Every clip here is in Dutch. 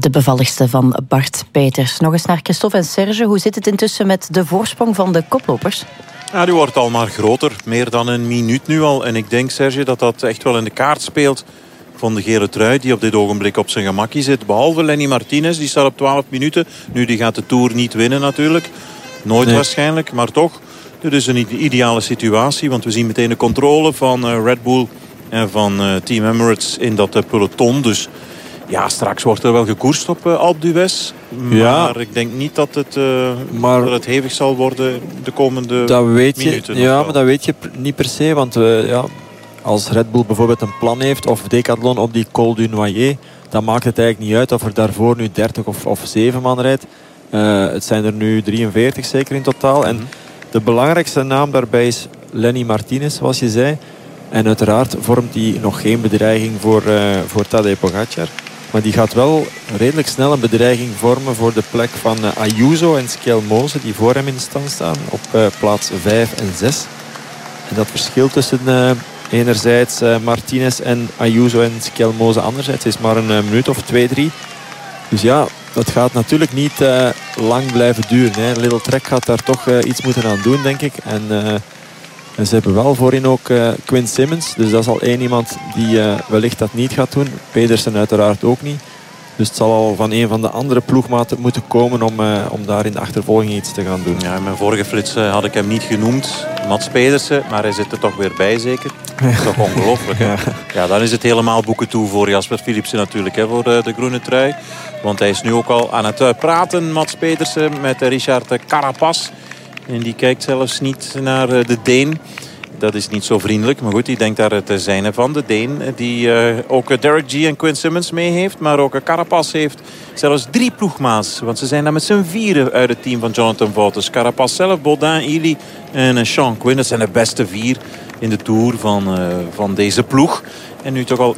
De bevalligste van Bart Peters. Nog eens naar Christophe en Serge. Hoe zit het intussen met de voorsprong van de koplopers? Ja, die wordt al maar groter. Meer dan een minuut nu al. En ik denk, Serge, dat dat echt wel in de kaart speelt van de gele trui die op dit ogenblik op zijn gemakje zit. Behalve Lenny Martinez, die staat op 12 minuten. Nu, die gaat de Tour niet winnen natuurlijk. Nooit waarschijnlijk, maar toch. Dit is een ideale situatie, want we zien meteen de controle van Red Bull en van Team Emirates in dat peloton. Dus ja, straks wordt er wel gekoerst op Alpe d'Huez. Maar ik denk niet dat het hevig zal worden de komende minuten. Ja, maar dat weet je niet per se. Want als Red Bull bijvoorbeeld een plan heeft, of Decathlon op die Col du Noyer, dan maakt het eigenlijk niet uit of er daarvoor nu 30 of 7 man rijdt. Het zijn er nu 43 zeker in totaal. En de belangrijkste naam daarbij is Lenny Martinez, zoals je zei. En uiteraard vormt hij nog geen bedreiging voor Tadej Pogacar. Maar die gaat wel redelijk snel een bedreiging vormen voor de plek van Ayuso en Skelmose, die voor hem in de stand staan op plaats 5 en 6. En dat verschil tussen enerzijds Martinez en Ayuso en Skelmose anderzijds is maar een minuut of 2, 3. Dus ja, dat gaat natuurlijk niet lang blijven duren. Hè. Little Trek gaat daar toch iets moeten aan doen, denk ik. En ze hebben wel voorin ook Quinn Simmons. Dus dat is al één iemand die wellicht dat niet gaat doen. Pedersen uiteraard ook niet. Dus het zal al van een van de andere ploegmaten moeten komen om daar in de achtervolging iets te gaan doen. Ja, in mijn vorige flits had ik hem niet genoemd. Mats Pedersen, maar hij zit er toch weer bij zeker. Dat is toch ongelooflijk. Hè? Ja, dan is het helemaal boeken toe voor Jasper Philipsen natuurlijk. Hè, voor de groene trui. Want hij is nu ook al aan het praten, Mats Pedersen, met Richard Carapaz. En die kijkt zelfs niet naar de Deen. Dat is niet zo vriendelijk. Maar goed, die denkt daar het zijne van. De Deen die ook Derek G en Quinn Simmons mee heeft. Maar ook Carapaz heeft zelfs 3 ploegmaats. Want ze zijn daar met z'n 4 uit het team van Jonathan Vaughters. Carapaz zelf, Baudin, Ely en Sean Quinn. Dat zijn de beste 4 in de Tour van deze ploeg. En nu toch al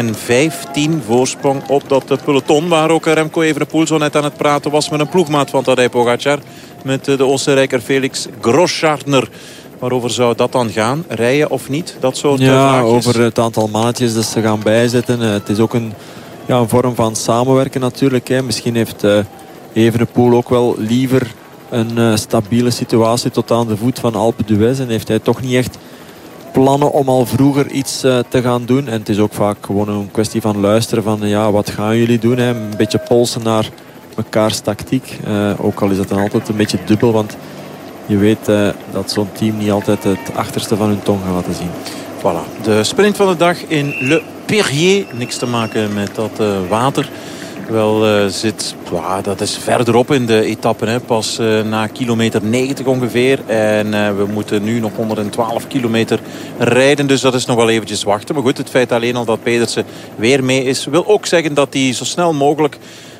1:15 voorsprong op dat peloton. Waar ook Remco Evenepoel zo net aan het praten was met een ploegmaat van Tadej Pogacar. Met de Oostenrijker Felix Großschartner. Waarover zou dat dan gaan? Rijden of niet? Dat soort vraagjes. Over het aantal mannetjes dat ze gaan bijzetten. Het is ook een vorm van samenwerken natuurlijk. Hè. Misschien heeft Evenepoel ook wel liever een stabiele situatie tot aan de voet van Alpe d'Huez. En heeft hij toch niet echt plannen om al vroeger iets te gaan doen. En het is ook vaak gewoon een kwestie van luisteren van wat gaan jullie doen? Hè? Een beetje polsen naar mekaars tactiek. Ook al is dat dan altijd een beetje dubbel, want je weet dat zo'n team niet altijd het achterste van hun tong gaat laten zien. Voilà, de sprint van de dag in Le Perrier. Niks te maken met dat water. Wel dat is verderop in de etappe. Hè. Pas na kilometer 90 ongeveer. En we moeten nu nog 112 kilometer rijden. Dus dat is nog wel eventjes wachten. Maar goed, het feit alleen al dat Pedersen weer mee is, wil ook zeggen dat hij zo snel mogelijk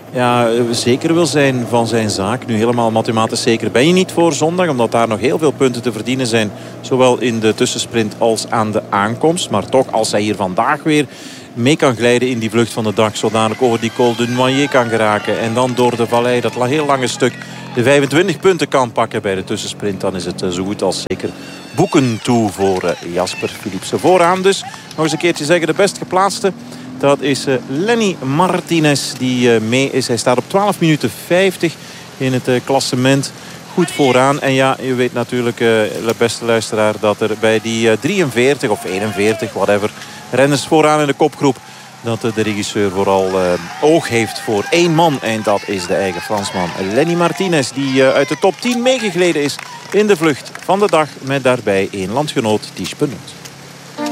zeker wil zijn van zijn zaak. Nu helemaal mathematisch zeker ben je niet voor zondag. Omdat daar nog heel veel punten te verdienen zijn. Zowel in de tussensprint als aan de aankomst. Maar toch, als hij hier vandaag weer mee kan glijden in die vlucht van de dag. Zodanig over die Col du Noyer kan geraken. En dan door de vallei, dat heel lange stuk, de 25 punten kan pakken bij de tussensprint. Dan is het zo goed als zeker boeken toe voor Jasper Philipsen. Vooraan dus, nog eens een keertje zeggen, de best geplaatste. Dat is Lenny Martinez die mee is. Hij staat op 12 minuten 50 in het klassement. Goed vooraan. En ja, je weet natuurlijk, beste luisteraar, dat er bij die 43 of 41, whatever, renners vooraan in de kopgroep, dat de regisseur vooral oog heeft voor 1 man. En dat is de eigen Fransman Lenny Martinez, die uit de top 10 meegegleden is in de vlucht van de dag. Met daarbij 1 landgenoot, Tiesj Benoot.